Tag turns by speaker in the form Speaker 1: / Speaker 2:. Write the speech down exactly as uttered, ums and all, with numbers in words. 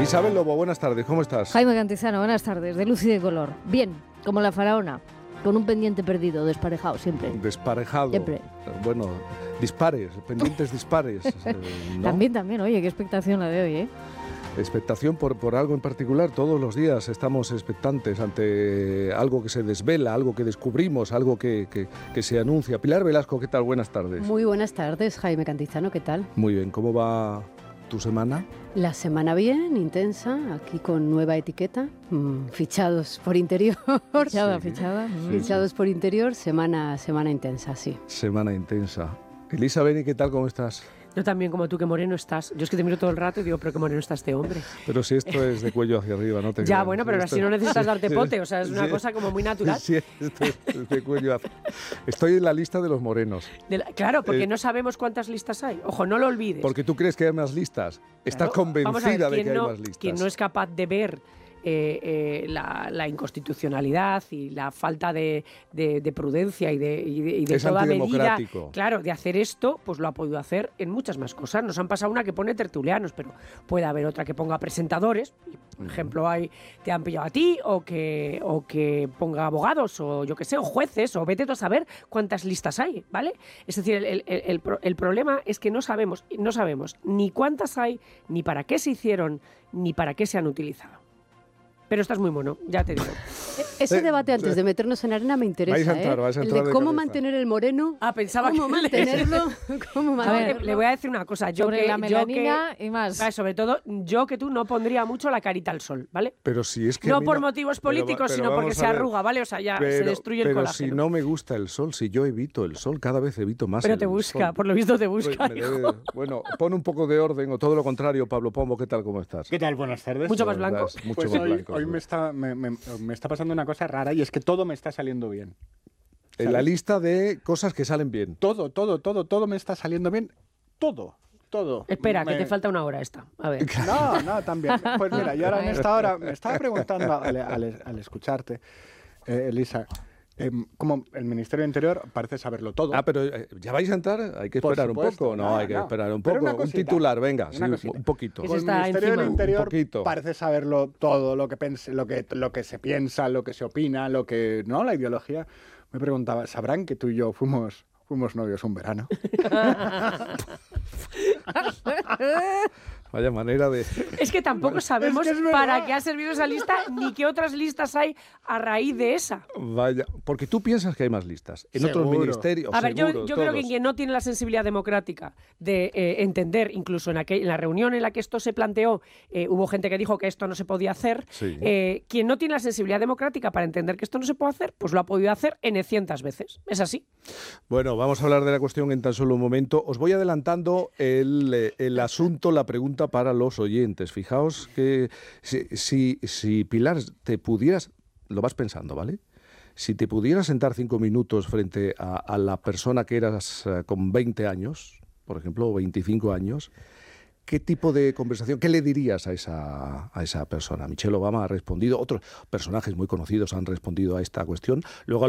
Speaker 1: Isabel Lobo, buenas tardes, ¿cómo estás?
Speaker 2: Jaime Cantizano, buenas tardes, de luz y de color. Bien, como la faraona, con un pendiente perdido, desparejado siempre.
Speaker 1: Desparejado.
Speaker 2: Siempre.
Speaker 1: Bueno, dispares, pendientes dispares. eh, ¿no?
Speaker 2: También, también, oye, qué expectación la de hoy, ¿eh?
Speaker 1: Expectación por, por algo en particular. Todos los días estamos expectantes ante algo que se desvela, algo que descubrimos, algo que, que, que se anuncia. Pilar Velasco, ¿qué tal? Buenas tardes.
Speaker 3: Muy buenas tardes, Jaime Cantizano, ¿qué tal?
Speaker 1: Muy bien, ¿cómo va tu semana?
Speaker 3: La semana bien, intensa, aquí con nueva etiqueta, mmm, fichados por interior.
Speaker 2: Fichada,
Speaker 1: Sí.
Speaker 2: fichada.
Speaker 1: Sí,
Speaker 3: Fichados
Speaker 1: sí.
Speaker 3: por interior, semana, semana intensa, sí.
Speaker 1: Semana intensa. Elisa Beni, ¿qué tal? ¿Cómo estás?
Speaker 4: Yo también, como tú, que moreno estás. Yo es que te miro todo el rato y digo, pero qué moreno está este hombre.
Speaker 1: Pero si esto es de cuello hacia arriba, no te
Speaker 4: Ya,
Speaker 1: creas.
Speaker 4: bueno, pero
Speaker 1: Esto-
Speaker 4: así no necesitas darte
Speaker 1: Sí,
Speaker 4: pote, o sea, es una
Speaker 1: sí.
Speaker 4: cosa como muy natural.
Speaker 1: Sí, esto es de cuello hacia... Estoy en la lista de los morenos.
Speaker 4: De la- claro, porque
Speaker 1: Eh,
Speaker 4: no sabemos cuántas listas hay. Ojo, no lo olvides.
Speaker 1: Porque tú crees que hay más listas. Estás
Speaker 4: Claro, vamos a ver,
Speaker 1: convencida de
Speaker 4: ¿quién
Speaker 1: que hay
Speaker 4: no-
Speaker 1: más listas.
Speaker 4: Quien no es capaz de ver eh, eh, la, la inconstitucionalidad y la falta de, de- de prudencia y de, y de, y de
Speaker 1: Es
Speaker 4: toda medida,
Speaker 1: antidemocrático.
Speaker 4: claro, de hacer esto, pues lo ha podido hacer en muchas más cosas. Nos han pasado una que pone tertulianos, pero puede haber otra que ponga presentadores. Y, por ejemplo, hay, te han pillado a ti, o que, o que ponga abogados, o yo qué sé, o jueces, o vete tú a saber cuántas listas hay, ¿vale? Es decir, el, el- el- el pro- el problema es que no sabemos, no sabemos ni cuántas hay, ni para qué se hicieron, ni para qué se han utilizado. Pero estás muy mono, ya te digo.
Speaker 3: Ese
Speaker 1: Eh,
Speaker 3: debate antes
Speaker 1: eh,
Speaker 3: de meternos en arena me interesa,
Speaker 1: vais a entrar,
Speaker 3: ¿eh?
Speaker 1: vais a
Speaker 3: El
Speaker 1: entrar
Speaker 3: de
Speaker 1: de
Speaker 3: cómo
Speaker 1: cabeza.
Speaker 3: mantener el moreno,
Speaker 4: Ah, pensaba
Speaker 3: cómo
Speaker 4: que...
Speaker 3: mantenerlo, cómo
Speaker 4: A ver,
Speaker 3: mantenerlo.
Speaker 4: le voy a decir una cosa. Yo
Speaker 2: Sobre
Speaker 4: que,
Speaker 2: la
Speaker 4: yo
Speaker 2: melanina
Speaker 4: que-
Speaker 2: y más.
Speaker 4: Ah, sobre todo, yo que tú no pondría mucho la carita al sol, ¿vale?
Speaker 1: Pero si es que a
Speaker 4: No
Speaker 1: mí
Speaker 4: por motivos
Speaker 1: pero va-
Speaker 4: políticos,
Speaker 1: pero
Speaker 4: sino porque
Speaker 1: vamos
Speaker 4: se
Speaker 1: a ver,
Speaker 4: arruga, ¿vale? O sea, ya se
Speaker 1: pero-
Speaker 4: destruye el
Speaker 1: pero
Speaker 4: colágeno.
Speaker 1: si no me gusta el sol, si yo evito el sol, cada vez evito más
Speaker 4: Pero
Speaker 1: el
Speaker 4: te busca,
Speaker 1: sol.
Speaker 4: por lo visto te
Speaker 1: Pues
Speaker 4: busca.
Speaker 1: me
Speaker 4: hijo.
Speaker 1: debe- Bueno, pon un poco de orden o todo lo contrario, Pablo Pombo, ¿qué tal? ¿Cómo estás?
Speaker 5: ¿Qué tal? Buenas tardes.
Speaker 4: Mucho más
Speaker 1: La verdad,
Speaker 4: blanco.
Speaker 1: es Mucho
Speaker 5: Pues
Speaker 1: más
Speaker 5: hoy,
Speaker 1: blanco.
Speaker 5: hoy
Speaker 1: sí.
Speaker 5: me, está, me, me- me está pasando una cosa rara y es que todo me está saliendo bien.
Speaker 1: En la
Speaker 5: ¿sabes?
Speaker 1: lista de cosas que salen bien.
Speaker 5: Todo, todo, todo, todo me está saliendo bien. Todo, todo.
Speaker 4: Espera, que
Speaker 5: Me-
Speaker 4: te falta una hora esta. A ver.
Speaker 5: No, no, también. Pues mira, yo ahora en esta hora me estaba preguntando al, al- al escucharte, eh, Elisa, em, como el Ministerio de Interior parece saberlo todo.
Speaker 1: Ah, pero eh, ya vais a entrar, hay que
Speaker 5: Por
Speaker 1: esperar un
Speaker 5: supuesto,
Speaker 1: poco, no,
Speaker 5: no,
Speaker 1: hay que
Speaker 5: no.
Speaker 1: esperar un
Speaker 5: Pero
Speaker 1: poco.
Speaker 5: una
Speaker 1: Un
Speaker 5: cosita,
Speaker 1: titular, venga,
Speaker 5: una
Speaker 1: sí,
Speaker 5: cosita.
Speaker 1: un poquito.
Speaker 4: Que
Speaker 5: Pues
Speaker 4: se
Speaker 5: el
Speaker 4: está
Speaker 5: Ministerio del
Speaker 4: encima.
Speaker 5: Interior
Speaker 1: Un poquito.
Speaker 5: parece saberlo todo, lo que, pens- lo, que, lo que se piensa, lo que se opina, lo que... ¿No? La ideología. Me preguntaba, ¿sabrán que tú y yo fuimos, fuimos novios un verano?
Speaker 1: Vaya manera de...
Speaker 4: Es que tampoco sabemos
Speaker 5: es que es
Speaker 4: para
Speaker 5: verdad.
Speaker 4: qué ha servido esa lista ni qué otras listas hay a raíz de esa.
Speaker 1: Vaya, porque tú piensas que hay más listas. En otros
Speaker 5: Seguro.
Speaker 1: ministerios,
Speaker 4: A ver, yo,
Speaker 1: seguro,
Speaker 4: yo creo que
Speaker 1: todos.
Speaker 4: quien no tiene la sensibilidad democrática de eh, entender, incluso en, aquel- en la reunión en la que esto se planteó, eh, hubo gente que dijo que esto no se podía hacer.
Speaker 1: Sí.
Speaker 4: Eh, quien no tiene la sensibilidad democrática para entender que esto no se puede hacer, pues lo ha podido hacer en cientos veces. Es así.
Speaker 1: Bueno, vamos a hablar de la cuestión en tan solo un momento. Os voy adelantando el, eh, el asunto, la pregunta para los oyentes. Fijaos que si, si, si Pilar, te pudieras, lo vas pensando, ¿vale? Si te pudieras sentar cinco minutos frente a, a la persona que eras eh, con veinte años, por ejemplo, o veinticinco años, ¿qué tipo de conversación, qué le dirías a esa, a esa persona? Michelle Obama ha respondido, otros personajes muy conocidos han respondido a esta cuestión. Luego